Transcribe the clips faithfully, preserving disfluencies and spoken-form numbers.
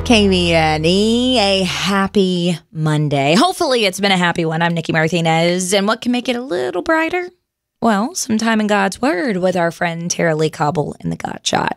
K V N E, a happy Monday. Hopefully it's been a happy one. I'm Nikki Martinez, and what can make it a little brighter? Well, some time in God's Word with our friend Tara Lee Cobble in the God Shot.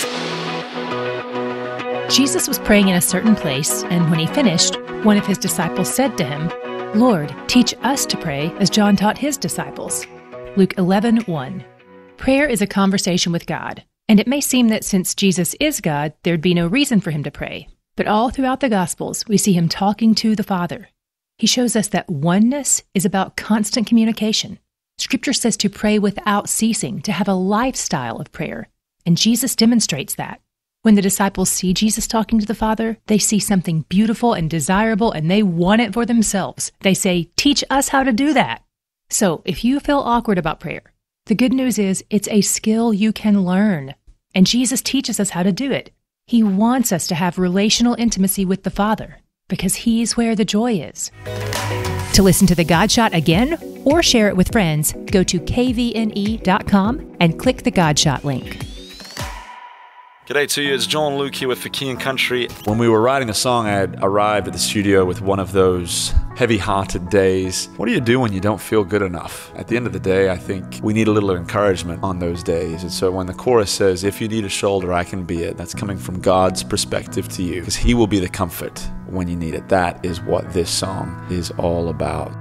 Jesus was praying in a certain place, and when he finished, one of his disciples said to him, "Lord, teach us to pray as John taught his disciples." Luke eleven one. Prayer is a conversation with God, and it may seem that since Jesus is God, there'd be no reason for him to pray. But all throughout the Gospels, we see him talking to the Father. He shows us that oneness is about constant communication. Scripture says to pray without ceasing, to have a lifestyle of prayer, and Jesus demonstrates that. When the disciples see Jesus talking to the Father, they see something beautiful and desirable, and they want it for themselves. They say, "Teach us how to do that." So, if you feel awkward about prayer, the good news is it's a skill you can learn, and Jesus teaches us how to do it. He wants us to have relational intimacy with the Father, because he's where the joy is. To listen to the God Shot again, or share it with friends, go to K V N E dot com and click the God Shot link. G'day to you, it's John Luke here with For King and Country. When we were writing the song, I had arrived at the studio with one of those heavy-hearted days. What do you do when you don't feel good enough? At the end of the day, I think we need a little encouragement on those days. And so when the chorus says, "If you need a shoulder, I can be it," that's coming from God's perspective to you, because he will be the comfort when you need it. That is what this song is all about.